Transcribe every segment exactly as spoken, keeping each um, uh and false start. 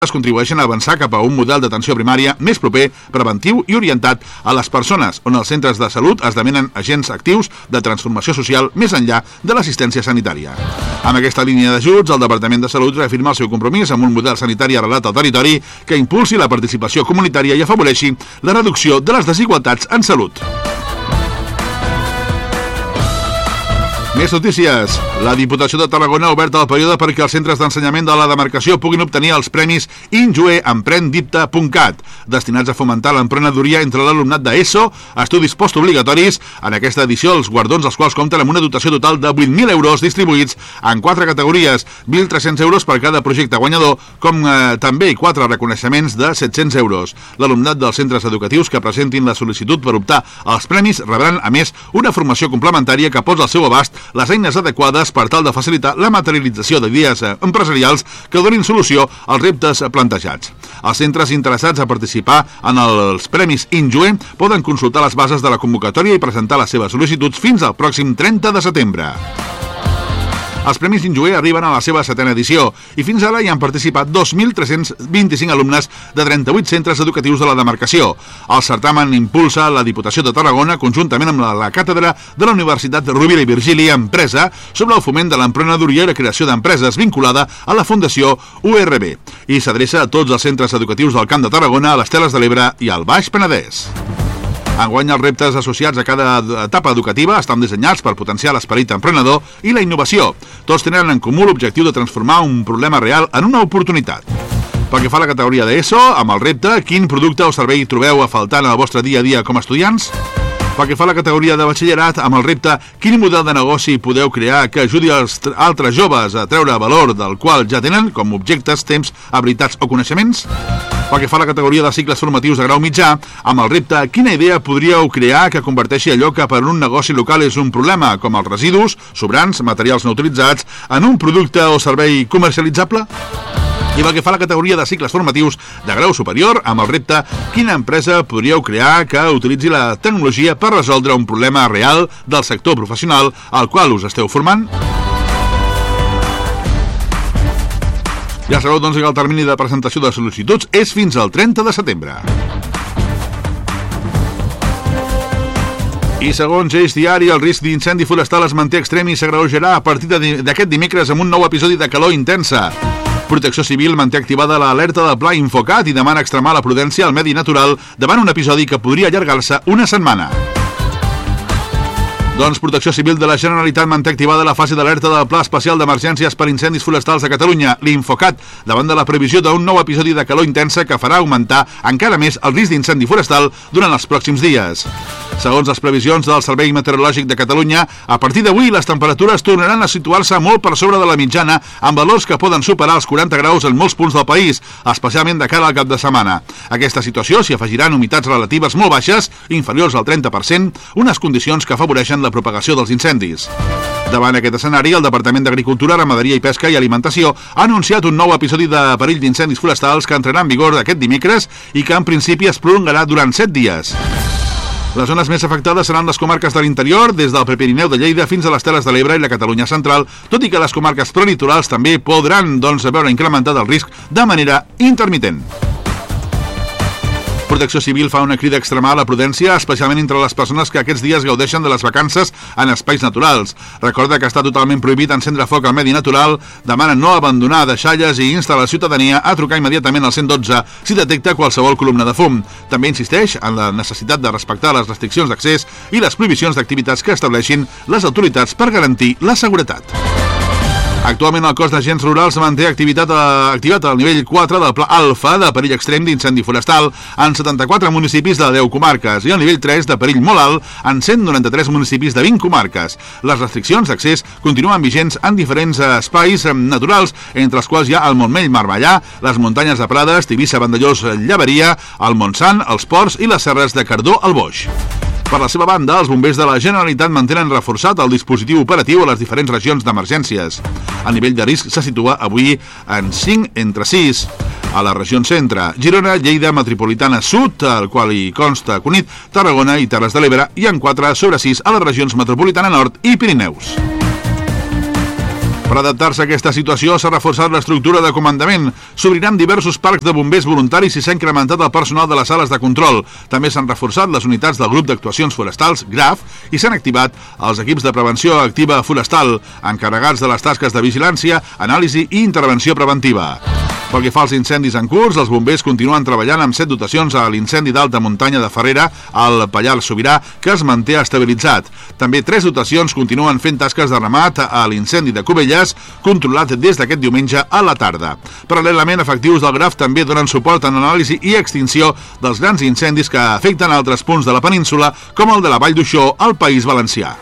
contribueixen a avançar cap a un model d'atenció primària més proper, preventiu i orientat a les persones, on els centres de salut esdevenen agents actius de transformació social més enllà de l'assistència sanitària. Amb aquesta línia d'ajuts, el Departament de Salut reafirma el seu compromís amb un model sanitari arrelat al territori que impulsi la participació comunitària i afavoreixi la reducció de les desigualtats en salut. Més notícies. La Diputació de Tarragona ha obert el període perquè els centres d'ensenyament de la demarcació puguin obtenir els premis INJUE Emprèn-Dipta punt cat, destinats a fomentar l'emprenedoria entre l'alumnat d'ESO, estudis postobligatoris. En aquesta edició, els guardons, els quals compten amb una dotació total de vuit mil euros distribuïts en quatre categories, mil tres-cents euros per cada projecte guanyador, com eh, també quatre reconeixements de set-cents euros. L'alumnat dels centres educatius que presentin la sol·licitud per optar als premis rebran, a més, una formació complementària que posa al seu abast les eines adequades per tal de facilitar la materialització d'idees empresarials que donin solució als reptes plantejats. Els centres interessats a participar en els Premis INJUE poden consultar les bases de la convocatòria i presentar les seves sol·licituds fins al pròxim trenta de setembre. Els Premis INJUE arriben a la seva setena edició i fins ara hi han participat dos mil tres-cents vint-i-cinc alumnes de trenta-vuit centres educatius de la demarcació. El certamen impulsa la Diputació de Tarragona conjuntament amb la, la càtedra de la Universitat Rovira i Virgili Empresa sobre el foment de l'emprenedoria i la creació d'empreses vinculada a la Fundació U R B i s'adreça a tots els centres educatius del Camp de Tarragona, a les Terres de l'Ebre i al Baix Penedès. Enguany, els reptes associats a cada etapa educativa estan dissenyats per potenciar l'esperit emprenedor i la innovació. Tots tenen en comú l'objectiu de transformar un problema real en una oportunitat. Pel que fa a la categoria d'ESO, amb el repte, quin producte o servei trobeu a faltar en el vostre dia a dia com a estudiants? Pel que fa a la categoria de batxillerat, amb el repte, quin model de negoci podeu crear que ajudi els altres joves a treure valor del qual ja tenen, com objectes, temps, habilitats o coneixements? Pel que fa a la categoria de cicles formatius de grau mitjà, amb el repte, quina idea podríeu crear que converteixi allò que per un negoci local és un problema, com els residus, sobrants, materials no utilitzats, en un producte o servei comercialitzable? I pel que fa a la categoria de cicles formatius de grau superior, amb el repte, quina empresa podríeu crear que utilitzi la tecnologia per resoldre un problema real del sector professional al qual us esteu formant? Ja sabeu, doncs, que el termini de presentació de sol·licituds és fins al trenta de setembre. I segons Eix Diari, el risc d'incendi forestal es manté extrem i s'agreujarà a partir d'aquest dimecres amb un nou episodi de calor intensa. Protecció Civil manté activada l'alerta de Pla Infocat i demana extremar la prudència al medi natural davant un episodi que podria allargar-se una setmana. Doncs Protecció Civil de la Generalitat manté activada la fase d'alerta del Pla Especial d'Emergències per Incendis Forestals de Catalunya, l'Infocat, davant de la previsió d'un nou episodi de calor intensa que farà augmentar encara més el risc d'incendi forestal durant els pròxims dies. Segons les previsions del Servei Meteorològic de Catalunya, a partir d'avui les temperatures tornaran a situar-se molt per sobre de la mitjana, amb valors que poden superar els quaranta graus en molts punts del país, especialment de cara al cap de setmana. A aquesta situació s'hi afegiran humitats relatives molt baixes, inferiors al trenta per cent, unes condicions que afavoreixen la propagació dels incendis. Davant aquest escenari, el Departament d'Agricultura, Ramaderia i Pesca i Alimentació ha anunciat un nou episodi de perill d'incendis forestals que entrarà en vigor aquest dimecres i que en principi es prolongarà durant set dies. Les zones més afectades seran les comarques de l'interior, des del Prepirineu de Lleida fins a les Terres de l'Ebre i la Catalunya central, tot i que les comarques prelitorals també podran, doncs, veure incrementat el risc de manera intermitent. Protecció Civil fa una crida a extremar la prudència, especialment entre les persones que aquests dies gaudeixen de les vacances en espais naturals. Recorda que està totalment prohibit encendre foc al medi natural, demana no abandonar deixalles i insta a la ciutadania a trucar immediatament al cent dotze si detecta qualsevol columna de fum. També insisteix en la necessitat de respectar les restriccions d'accés i les prohibicions d'activitats que estableixin les autoritats per garantir la seguretat. Actualment el cos d'agents rurals manté activitat a, activat al nivell quatre del Pla Alfa de perill extrem d'incendi forestal en setanta-quatre municipis de deu comarques i al nivell tres de perill molt alt en cent noranta-tres municipis de vint comarques. Les restriccions d'accés continuen vigents en diferents espais naturals, entre els quals hi ha el Montmell Marbellà, les muntanyes de Prades, Tivissa, Vandellós, Llaveria, el Montsant, els Ports i les serres de Cardó al Boix. Per la seva banda, els bombers de la Generalitat mantenen reforçat el dispositiu operatiu a les diferents regions d'emergències. El nivell de risc se situa avui en cinc entre sis. A la regió centre, Girona, Lleida, Metropolitana Sud, al qual hi consta Cunit, Tarragona i Terres de l'Ebre, i en quatre sobre sis a les regions Metropolitana Nord i Pirineus. Per adaptar-se a aquesta situació s'ha reforçat l'estructura de comandament. S'obriran diversos parcs de bombers voluntaris i s'ha incrementat el personal de les sales de control. També s'han reforçat les unitats del grup d'actuacions forestals, GRAF, i s'han activat els equips de prevenció activa forestal, encarregats de les tasques de vigilància, anàlisi i intervenció preventiva. Pel que fa als incendis en curs, els bombers continuen treballant amb set dotacions a l'incendi d'alta muntanya de Farrera, al Pallars Sobirà, que es manté estabilitzat. També tres dotacions continuen fent tasques de remat a l'incendi de Cubelles, controlat des d'aquest diumenge a la tarda. Paral·lelament, efectius del GRAF també donen suport en l'anàlisi i extinció dels grans incendis que afecten altres punts de la península, com el de la Vall d'Uixó, al País Valencià.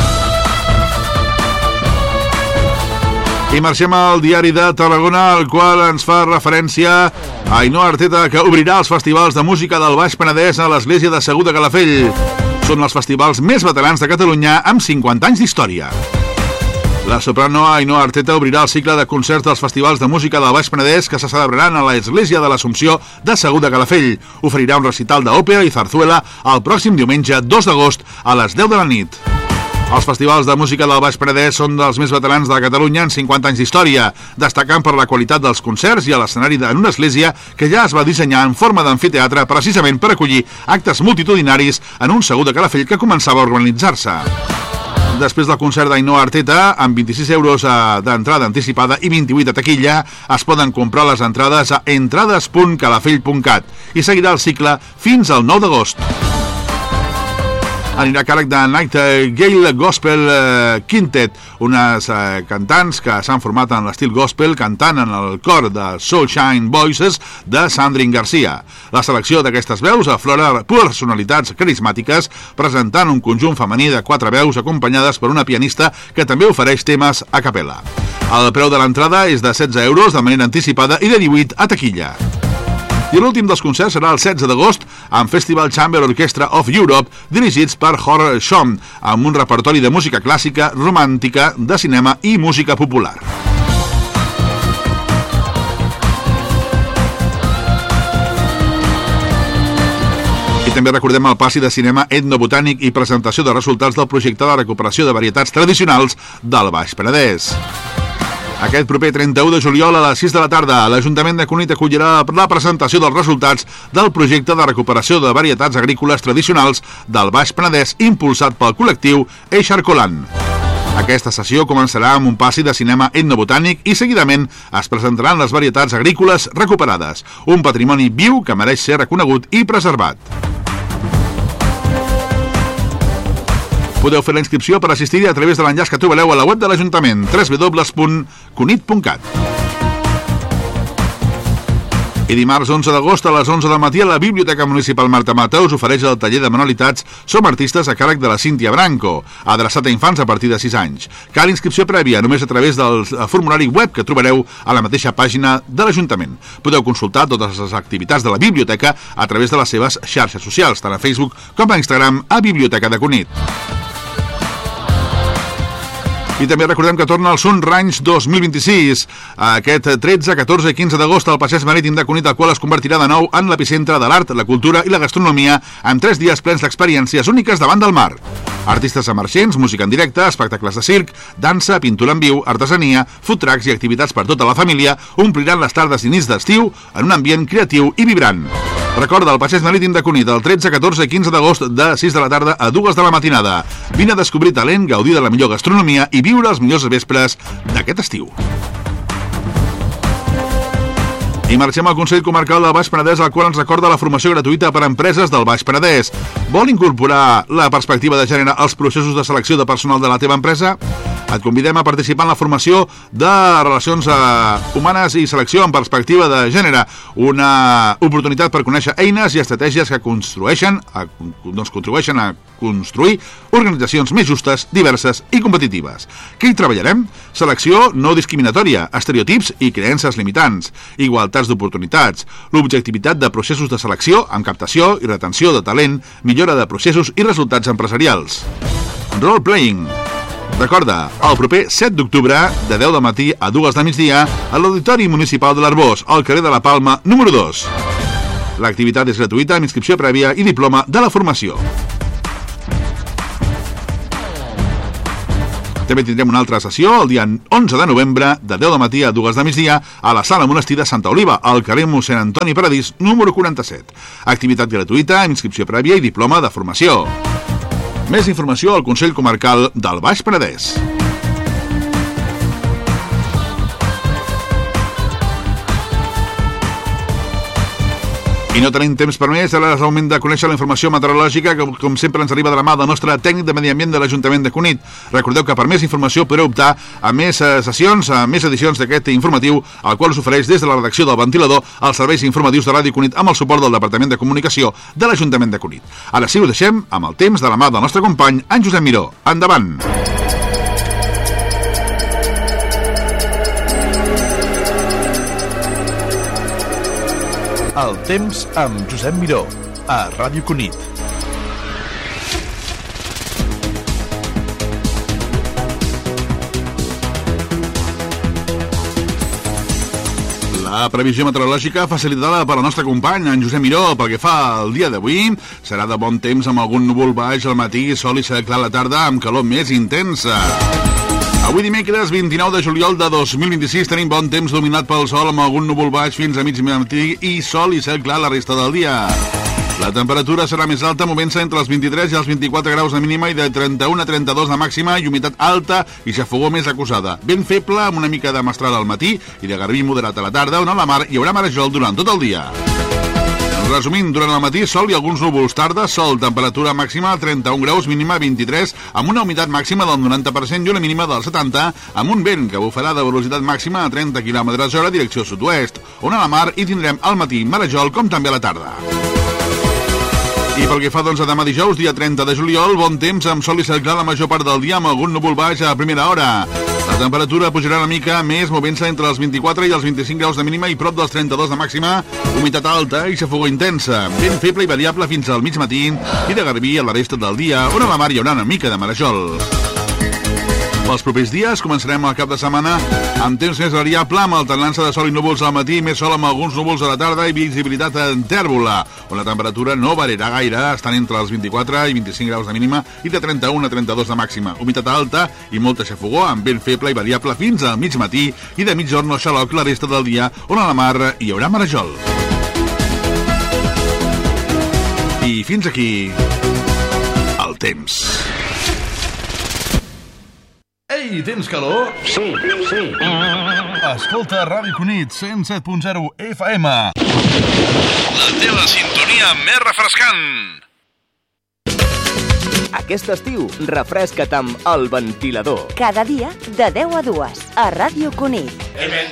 I marxem al diari de Tarragona, al qual ens fa referència a Ainhoa Arteta, que obrirà els festivals de música del Baix Penedès a l'església de Segur de Calafell. Són els festivals més veterans de Catalunya amb cinquanta anys d'història. La soprano Ainhoa Arteta obrirà el cicle de concerts dels festivals de música del Baix Penedès que se celebraran a l'església de l'Assumpció de Segur de Calafell. Oferirà un recital d'òpera i zarzuela el pròxim diumenge dos d'agost a les deu de la nit. Els festivals de música del Baix Penedès són dels més veterans de Catalunya en cinquanta anys d'història, destacant per la qualitat dels concerts i a l'escenari en una església que ja es va dissenyar en forma d'amfiteatre precisament per acollir actes multitudinaris en un Segur de Calafell que començava a organitzar-se. Després del concert d'Ainhoa Arteta, amb vint-i-sis euros d'entrada anticipada i vint-i-vuit a taquilla, es poden comprar les entrades a entrades punt calafell punt cat i seguirà el cicle fins al nou d'agost. Anirà a càrrec de Nightingale Gospel Quintet, unes cantants que s'han format en l'estil gospel cantant en el cor de Soulshine Voices de Sandrine Garcia. La selecció d'aquestes veus aflora personalitats carismàtiques, presentant un conjunt femení de quatre veus acompanyades per una pianista que també ofereix temes a capella. El preu de l'entrada és de setze euros de manera anticipada i de divuit a taquilla. I l'últim dels concerts serà el setze d'agost amb Festival Chamber Orchestra of Europe, dirigits per Horror Shom, amb un repertori de música clàssica, romàntica, de cinema i música popular. I també recordem el passi de cinema etnobotànic i presentació de resultats del projecte de recuperació de varietats tradicionals del Baix Penedès. Aquest proper trenta-u de juliol a les sis de la tarda, l'Ajuntament de Cunit acollirà la presentació dels resultats del projecte de recuperació de varietats agrícoles tradicionals del Baix Penedès impulsat pel col·lectiu Eixarcolant. Aquesta sessió començarà amb un passi de cinema etnobotànic i seguidament es presentaran les varietats agrícoles recuperades, un patrimoni viu que mereix ser reconegut i preservat. Podeu fer la inscripció per assistir-hi a través de l'enllaç que trobareu a la web de l'Ajuntament, w w w punt cunit punt cat. I dimarts onze d'agost a les onze del matí a la Biblioteca Municipal Marta Mata us ofereix el taller de manualitats Som artistes a càrrec de la Cíntia Branco, adreçat a infants a partir de sis anys. Cal inscripció prèvia només a través del formulari web que trobareu a la mateixa pàgina de l'Ajuntament. Podeu consultar totes les activitats de la biblioteca a través de les seves xarxes socials, tant a Facebook com a Instagram a Biblioteca de Cunit. I també recordem que torna el Sun Ranch dos mil vint-i-sis, aquest tretze, catorze i quinze d'agost al Passeig Marítim de Cunit, el qual es convertirà de nou en l'epicentre de l'art, la cultura i la gastronomia, amb tres dies plens d'experiències úniques davant del mar. Artistes emergents, música en directe, espectacles de circ, dansa, pintura en viu, artesania, food trucks i activitats per tota la família ompliran les tardes i nits d'estiu en un ambient creatiu i vibrant. Recorda, el Passeig Marítim de Cunit, el tretze, catorze i quinze d'agost de sis de la tarda a dues de la matinada. Vine a descobrir talent, gaudir de la millor gastronomia i viure els millors vespres d'aquest estiu. I marxem al Consell Comarcal del Baix Penedès, al qual ens recorda la formació gratuïta per a empreses del Baix Penedès. Vol incorporar la perspectiva de gènere als processos de selecció de personal de la teva empresa? Et convidem a participar en la formació de relacions humanes i selecció en perspectiva de gènere, una oportunitat per conèixer eines i estratègies que construeixen, doncs contribueixen a construir organitzacions més justes, diverses i competitives. Què hi treballarem? Selecció no discriminatòria, estereotips i creences limitants, igualtats d'oportunitats, l'objectivitat de processos de selecció amb captació i retenció de talent, millora de processos i resultats empresarials. Role-playing. Recorda, el proper set d'octubre, de deu del matí a dues del migdia, a l'Auditori Municipal de l'Arbós, al carrer de la Palma, número dos. L'activitat és gratuïta amb inscripció prèvia i diploma de la formació. També tindrem una altra sessió el dia onze de novembre, de deu del matí a dues de migdia, a la Sala Monestir de Santa Oliva, al carrer mossèn Antoni Paradís, número quaranta-set. Activitat gratuïta, inscripció prèvia i diploma de formació. Més informació al Consell Comarcal del Baix Penedès. I no tenim temps per més, ara és el moment de conèixer la informació meteorològica que, com sempre, ens arriba de la mà del nostre tècnic de Medi Ambient de l'Ajuntament de Cunit. Recordeu que per més informació podreu optar a més sessions, a més edicions d'aquest informatiu, al qual us ofereix des de la redacció del Ventilador els serveis informatius de Ràdio Cunit amb el suport del Departament de Comunicació de l'Ajuntament de Cunit. Ara sí, ho deixem amb el temps de la mà del nostre company, en Josep Miró. Endavant! El temps amb Josep Miró, a Ràdio Cunit. La previsió meteorològica facilitada per la nostra companya, en Josep Miró, pel que fa al dia d'avui, serà de bon temps amb algun núvol baix al matí, sol i cel clar a la tarda amb calor més intensa. Avui dimecres vint-i-nou de juliol de dos mil vint-i-sis tenim bon temps dominat pel sol amb algun núvol baix fins a mig matí i sol i cel clar la resta del dia. La temperatura serà més alta, movent-se entre els vint-i-tres i els vint-i-quatre graus de mínima i de trenta-un a trenta-dos de màxima i humitat alta i xafogor més acusada. Ben feble, amb una mica de mestral al matí i de garbí moderat a la tarda, on a la mar hi haurà marejol durant tot el dia. Resumint, durant el matí, sol i alguns núvols, tarda, sol, temperatura màxima trenta-un graus, mínima vint-i-tres, amb una humitat màxima del noranta per cent i una mínima del setanta, amb un vent que bufarà de velocitat màxima a trenta quilòmetres hora direcció sud-oest, on a la mar hi tindrem al matí marejol com també a la tarda. I pel que fa doncs a demà dijous, dia trenta de juliol, bon temps amb sol i cel clar la major part del dia amb algun núvol baix a primera hora. La temperatura pujarà una mica més, movent-se entre els vint-i-quatre i els vint-i-cinc graus de mínima i prop dels trenta-dos de màxima, humitat alta i xafogor intensa, vent feble i variable fins al mig matí i de garbí a la resta del dia, on a la mar hi haurà una mica de marejol. Pels propers dies començarem el cap de setmana amb temps més variable, amb alternança de sol i núvols al matí, més sol amb alguns núvols a la tarda i visibilitat en tèrbola, on la temperatura no variarà gaire, estant entre els vint-i-quatre i vint-i-cinc graus de mínima i de trenta-un a trenta-dos de màxima. Humitat alta i molta xafogor, amb vent feble i variable fins al mig matí i de mitjorn o xaloc la resta del dia, on a la mar hi haurà marejol. I fins aquí el temps. Ei, tens calor? Sí, sí. Escolta Ràdio Cunit, cent set punt zero F M. La teva sintonia més refrescant. Aquest estiu, refresca't amb El Ventilador. Cada dia, de deu a dues, a Ràdio Cunit.